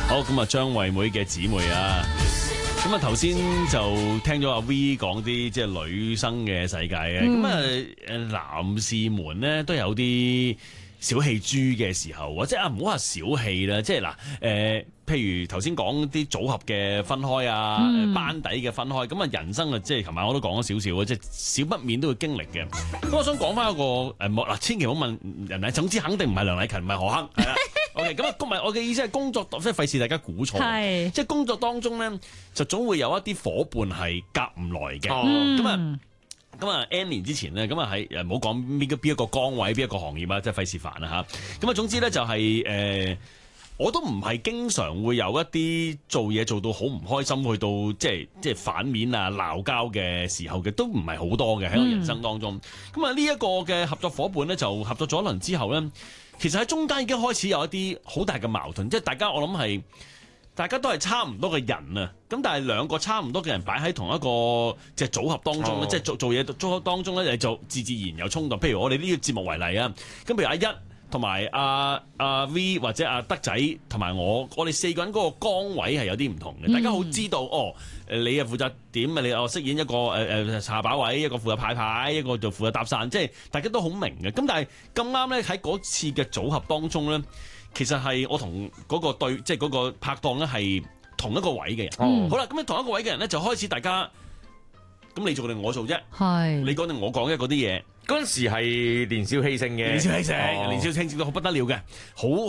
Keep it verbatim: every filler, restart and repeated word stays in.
好，咁啊，張惠妹嘅姊妹啊，咁啊頭先就聽咗阿 V 講啲即係女生嘅世界嘅，咁啊誒男士們咧都有啲小氣豬嘅時候，或者啊唔好話小氣啦，即係嗱誒，譬如頭先講啲組合嘅分開啊，嗯、班底嘅分開，咁啊人生啊，即係琴晚我都講咗少少啊，即係少不免都會經歷嘅。咁我想講翻一個誒，嗱、呃，千祈唔好問人哋，總之肯定唔係梁禮勤，唔係何鏗，係啦。OK， 咁啊，唔係我嘅意思係工作，即係費事大家估錯。係，即係工作當中咧，就總會有一啲伙伴係夾唔來嘅。咁啊、嗯，咁啊 ，N 年之前咧，咁啊喺誒，唔好講邊個邊一個崗位，邊一個行業啊，即係費事煩啦吓。咁啊，總之咧就係、是、誒、呃，我都唔係經常會有一啲做嘢做到好唔開心，去到即係即係反面啊、鬧交嘅時候嘅，都唔係好多嘅喺我人生當中。咁啊、嗯，呢一個嘅合作伙伴咧，就合作咗一輪之後咧。其實喺中間已經開始有一啲好大嘅矛盾，即係大家我諗係大家都係差唔多嘅人啊，咁但係兩個差唔多嘅人擺喺同一個即係組合當中咧，即係、oh. 做做嘢組合當中咧，你就自自然有衝突。譬如我哋呢個節目為例啊，咁譬如阿一同埋阿阿 V 或者阿德仔同埋我，我哋四個人嗰個崗位係有啲唔同嘅，大家好知道、mm. 哦。誒你又負責點啊？你我飾演一個誒誒下把位，一個負責派牌，一個就負責搭訕，即係大家都好明嘅。咁但係咁啱咧，喺嗰次嘅組合當中咧，其實係我同嗰個對，即係嗰個拍檔咧係同一個位嘅人。哦、好啦，咁樣同一個位嘅人咧，就開始大家咁你做定我做啫？係是你講定我講嘅嗰啲嘢。嗰陣時係年少氣盛嘅，年少氣盛，哦、年少氣盛到好不得了嘅，好。